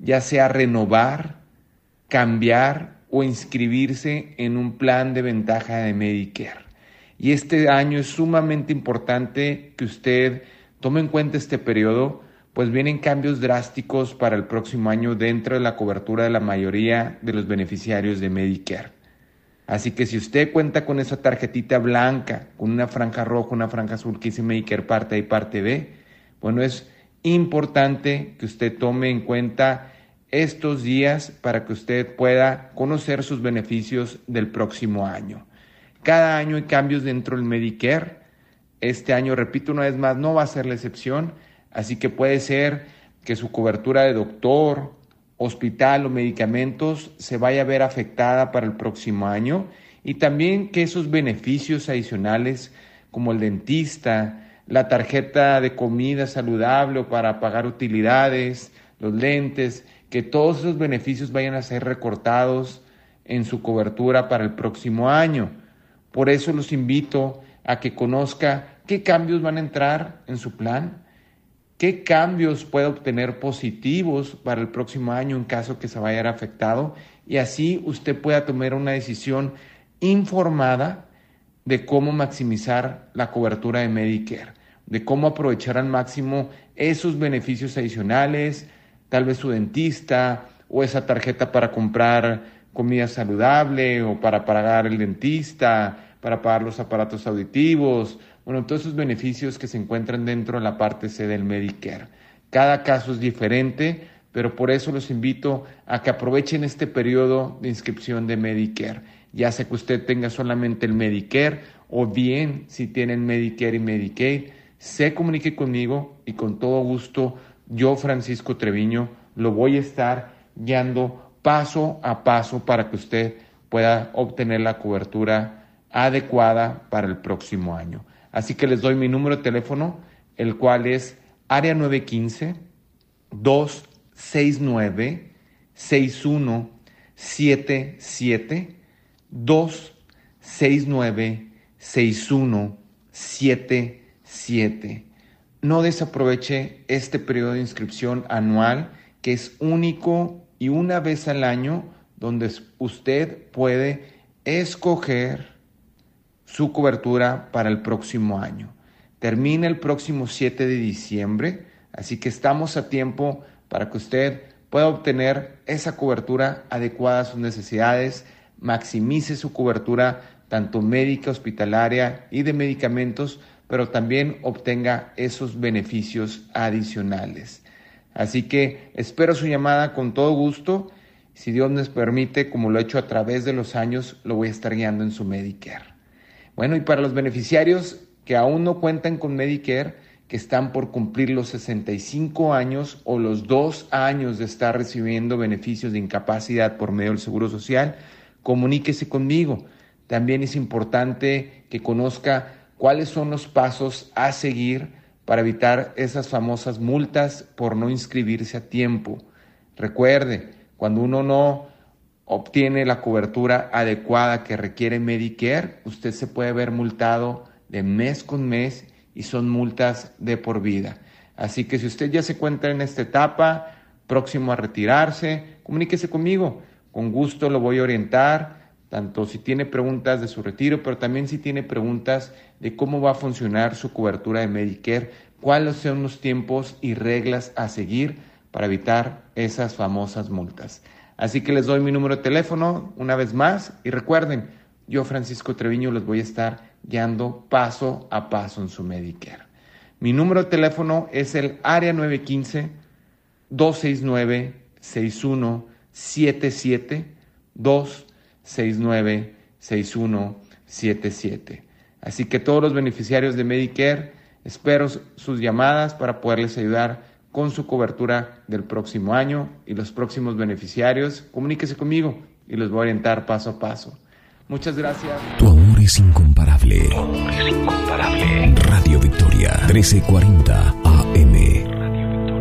ya sea renovar, cambiar o inscribirse en un plan de ventaja de Medicare. Y este año es sumamente importante que usted tome en cuenta este periodo, pues vienen cambios drásticos para el próximo año dentro de la cobertura de la mayoría de los beneficiarios de Medicare. Así que si usted cuenta con esa tarjetita blanca, con una franja roja, una franja azul que dice Medicare Parte A y Parte B, bueno, es importante que usted tome en cuenta estos días para que usted pueda conocer sus beneficios del próximo año. Cada año hay cambios dentro del Medicare. Este año, repito una vez más, no va a ser la excepción, así que puede ser que su cobertura de doctor, hospital o medicamentos se vaya a ver afectada para el próximo año y también que esos beneficios adicionales como el dentista, la tarjeta de comida saludable o para pagar utilidades, los lentes, que todos esos beneficios vayan a ser recortados en su cobertura para el próximo año. Por eso los invito a que conozca qué cambios van a entrar en su plan, qué cambios puede obtener positivos para el próximo año en caso que se vaya a ver afectado y así usted pueda tomar una decisión informada de cómo maximizar la cobertura de Medicare, de cómo aprovechar al máximo esos beneficios adicionales, tal vez su dentista o esa tarjeta para comprar comida saludable o para pagar el dentista, para pagar los aparatos auditivos, bueno, todos esos beneficios que se encuentran dentro de la parte C del Medicare. Cada caso es diferente, pero por eso los invito a que aprovechen este periodo de inscripción de Medicare, ya sea que usted tenga solamente el Medicare o bien si tienen Medicare y Medicaid, se comunique conmigo y con todo gusto yo, Francisco Treviño, lo voy a estar guiando paso a paso para que usted pueda obtener la cobertura adecuada para el próximo año. Así que les doy mi número de teléfono, el cual es área 915-269-6177, 269-6177. No desaproveche este periodo de inscripción anual que es único y una vez al año donde usted puede escoger su cobertura para el próximo año. Termina el próximo 7 de diciembre, así que estamos a tiempo para que usted pueda obtener esa cobertura adecuada a sus necesidades, maximice su cobertura tanto médica, hospitalaria y de medicamentos, pero también obtenga esos beneficios adicionales. Así que espero su llamada con todo gusto. Si Dios nos permite, como lo he hecho a través de los años, lo voy a estar guiando en su Medicare. Bueno, y para los beneficiarios que aún no cuentan con Medicare, que están por cumplir los 65 años o los 2 años de estar recibiendo beneficios de incapacidad por medio del Seguro Social, comuníquese conmigo. También es importante que conozca cuáles son los pasos a seguir para evitar esas famosas multas por no inscribirse a tiempo. Recuerde, cuando uno no obtiene la cobertura adecuada que requiere Medicare, usted se puede ver multado de mes con mes y son multas de por vida. Así que si usted ya se encuentra en esta etapa, próximo a retirarse, comuníquese conmigo. Con gusto lo voy a orientar, tanto si tiene preguntas de su retiro, pero también si tiene preguntas de cómo va a funcionar su cobertura de Medicare, cuáles son los tiempos y reglas a seguir para evitar esas famosas multas. Así que les doy mi número de teléfono una vez más y recuerden, yo, Francisco Treviño, los voy a estar guiando paso a paso en su Medicare. Mi número de teléfono es el área 915-269-6177, 269-6177. Así que todos los beneficiarios de Medicare, espero sus llamadas para poderles ayudar con su cobertura del próximo año y los próximos beneficiarios. Comuníquese conmigo y los voy a orientar paso a paso. Muchas gracias. Tu amor es incomparable. Radio Victoria, 1340 AM.